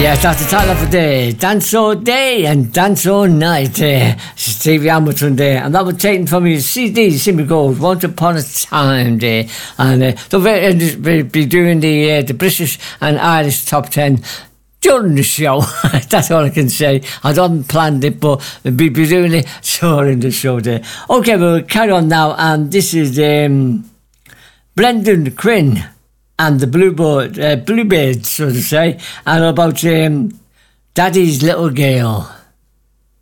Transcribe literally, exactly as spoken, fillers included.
Yes, that's the title of the day. Dance All Day and Dance All Night. Uh, Stevie Hamilton there. And that was taken from his C D, Simply Gold, Once Upon a Time Day. And uh, they'll be doing the, uh, the British and Irish top ten during the show. That's all I can say. I haven't planned it, but we'll be doing it during the show there. Okay, we'll carry on now. And this is um, Brendan Quinn and the Bluebird, uh, Bluebirds, so to say, and about um, Daddy's Little Girl.